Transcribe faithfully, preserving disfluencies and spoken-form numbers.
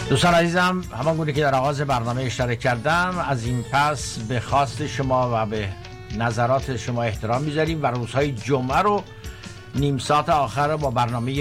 دوستان عزیزم، همان گونه که در آغاز برنامه اشاره کردم، از این پس به خواست شما و به نظرات شما احترام میذاریم و روزهای جمعه رو نیم ساعت آخر رو با برنامه